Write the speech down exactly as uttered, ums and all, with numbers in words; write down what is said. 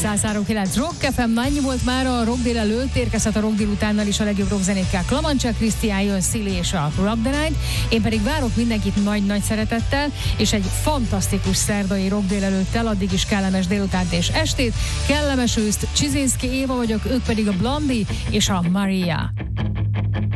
száz három kilenc Rock ef em, annyi volt már a rock délelőtt, érkezhet a rock délutánnal is a legjobb rockzenékkel. Klamancsák Krisztián, jön Szili és a Rock the Night. Én pedig várok mindenkit nagy-nagy szeretettel, és egy fantasztikus szerdai rock délelőttel, addig is kellemes délutánt és estét. Kellemes őszt, Csizinszki Éva vagyok, ők pedig a Blondie és a Maria.